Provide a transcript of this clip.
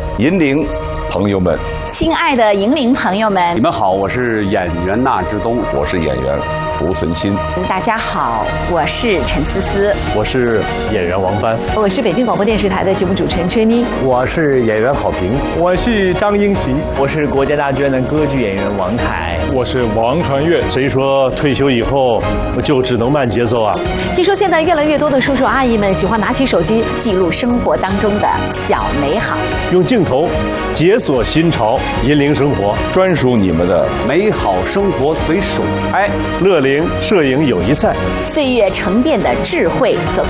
引领朋友们， 亲爱的引领朋友们， 你们好，我是演员纳之东， 我是演员胡存新。 大家好，我是陈思思， 我是演员王帆， 我是北京广播电视台的节目主持人崔妮， 我是演员郝平， 我是张英喜， 我是国家大剧院的歌剧演员王凯， 我是王传岳。 谁说退休以后就只能慢节奏啊？ 听说现在越来越多的叔叔阿姨们喜欢拿起手机记录生活当中的小美好， 用镜头解锁新潮，引领生活， 专属你们的美好生活随手拍。 乐龄摄影友谊赛， 岁月沉淀的智慧和